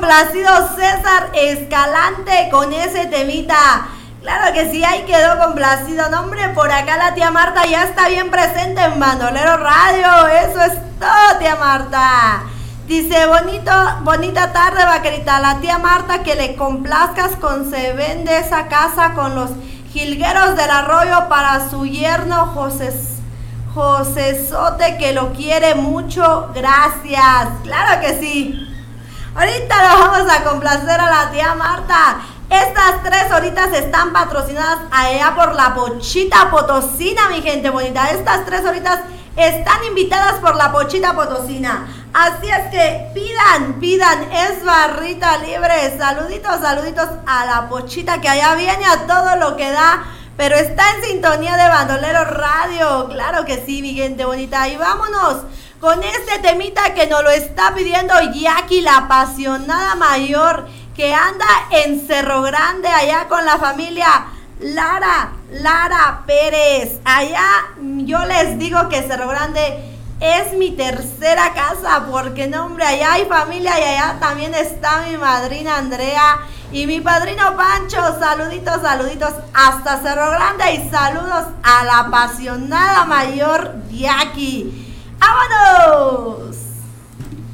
complacido César Escalante con ese temita. Claro que sí, ahí quedó complacido. No, hombre, por acá la tía Marta ya está bien presente en Bandolero Radio. Eso es todo, tía Marta. Dice, bonita tarde, vaquerita. La tía Marta, que le complazcas con se vende esa casa con los jilgueros del arroyo para su yerno José Sote, que lo quiere mucho. Gracias. Claro que sí. Ahorita lo vamos a complacer a la tía Marta. Estas 3 horitas están patrocinadas allá por la Pochita Potosina, mi gente bonita. Estas 3 horitas están invitadas por la Pochita Potosina. Así es que pidan, es barrita libre. Saluditos a la Pochita, que allá viene a todo lo que da, pero está en sintonía de Bandolero Radio. Claro que sí, mi gente bonita. Y vámonos con este temita que nos lo está pidiendo Jackie, la apasionada mayor, que anda en Cerro Grande, allá con la familia Lara Pérez. Allá yo les digo que Cerro Grande es mi tercera casa, porque no, hombre, allá hay familia y allá también está mi madrina Andrea y mi padrino Pancho. Saluditos hasta Cerro Grande y saludos a la apasionada mayor Jackie. ¡Vámonos!